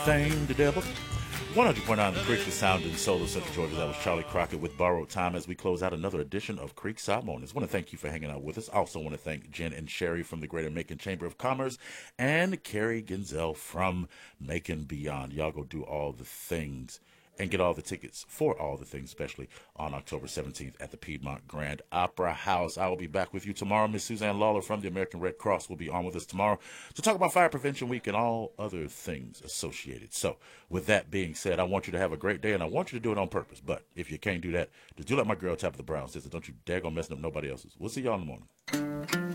thing, the devil. 100.9 The Creek, the sound in Solar Central Georgia. That was Charlie Crockett with Borrowed Time as we close out another edition of Creekside Mornings. I want to thank you for hanging out with us. I also want to thank Jen and Sherry from the Greater Macon Chamber of Commerce and Carrie Genzel from Macon Beyond. Y'all go do all the things and get all the tickets for all the things, especially on October 17th at the Piedmont Grand Opera House. I will be back with you tomorrow. Miss Suzanne Lawler from the American Red Cross will be on with us tomorrow to talk about Fire Prevention Week and all other things associated. So with that being said, I want you to have a great day, and I want you to do it on purpose. But if you can't do that, just do like my girl Tabitha Brown says, don't you dare go messing up nobody else's. We'll see y'all in the morning.